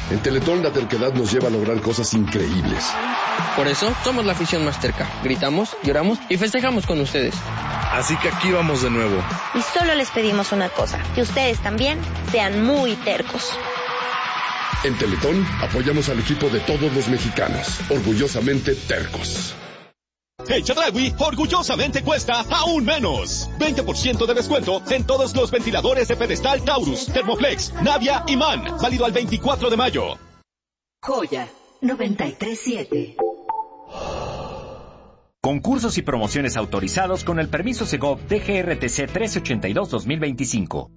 En Teletón la terquedad nos lleva a lograr cosas increíbles. Por eso somos la afición más terca. Gritamos, lloramos y festejamos con ustedes. Así que aquí vamos de nuevo. Y solo les pedimos una cosa, que ustedes también sean muy tercos. En Teletón apoyamos al equipo de todos los mexicanos, orgullosamente tercos. El Chedraui orgullosamente cuesta aún menos. 20% de descuento en todos los ventiladores de pedestal Taurus, Thermoflex, Navia y MAN. Válido al 24 de mayo. Joya 93.7. Concursos y promociones autorizados con el permiso Segov DGRTC 1382-2025.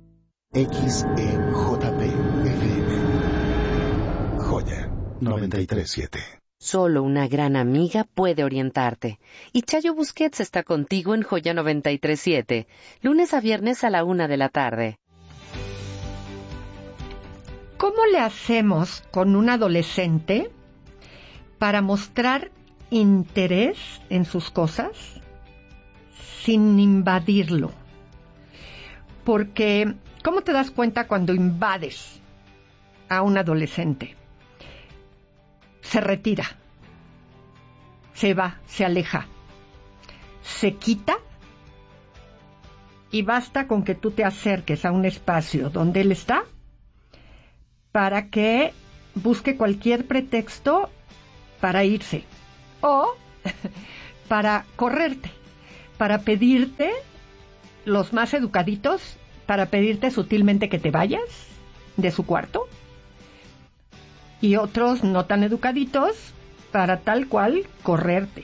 XEJP FM. Joya 93.7. Solo una gran amiga puede orientarte. Y Chayo Busquets está contigo en Joya 93.7, lunes a viernes a la 1 de la tarde. ¿Cómo le hacemos con un adolescente para mostrar interés en sus cosas sin invadirlo? Porque, ¿cómo te das cuenta cuando invades a un adolescente? Se retira, se va, se aleja, se quita y basta con que tú te acerques a un espacio donde él está para que busque cualquier pretexto para irse o para correrte, para pedirte, los más educaditos, para pedirte sutilmente que te vayas de su cuarto, y otros no tan educaditos para tal cual correrte.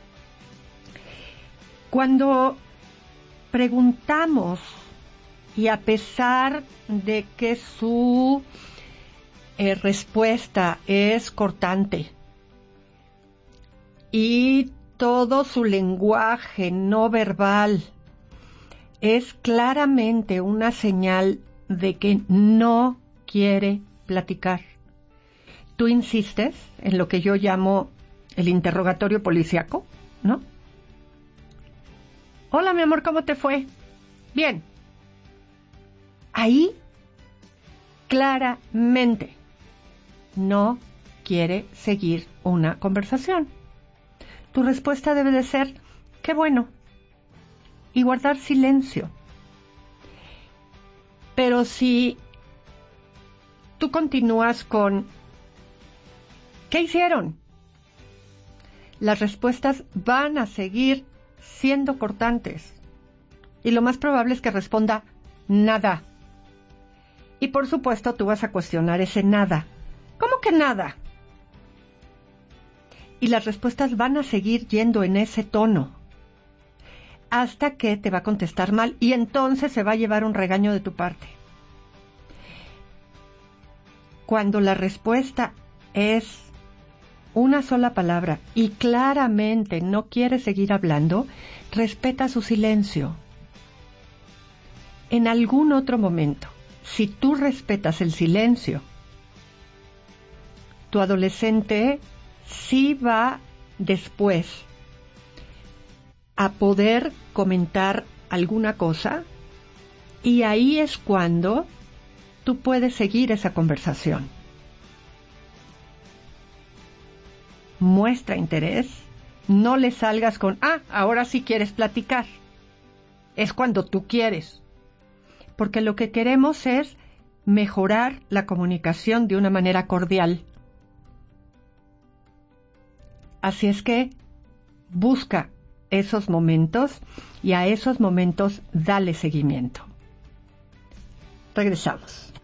Cuando preguntamos, y a pesar de que su respuesta es cortante y todo su lenguaje no verbal es claramente una señal de que no quiere platicar, tú insistes en lo que yo llamo el interrogatorio policíaco, ¿no? Hola, mi amor, ¿cómo te fue? Bien. Ahí, claramente, no quiere seguir una conversación. Tu respuesta debe de ser, qué bueno, y guardar silencio. Pero si tú continúas con, ¿qué hicieron? Las respuestas van a seguir siendo cortantes. Y lo más probable es que responda nada. Y por supuesto tú vas a cuestionar ese nada. ¿Cómo que nada? Y las respuestas van a seguir yendo en ese tono. Hasta que te va a contestar mal. Y entonces se va a llevar un regaño de tu parte. Cuando la respuesta es una sola palabra y claramente no quiere seguir hablando, respeta su silencio. En algún otro momento, si tú respetas el silencio, tu adolescente sí va después a poder comentar alguna cosa, y ahí es cuando tú puedes seguir esa conversación. Muestra interés, no le salgas con, ahora sí quieres platicar. Es cuando tú quieres. Porque lo que queremos es mejorar la comunicación de una manera cordial. Así es que busca esos momentos y a esos momentos dale seguimiento. Regresamos.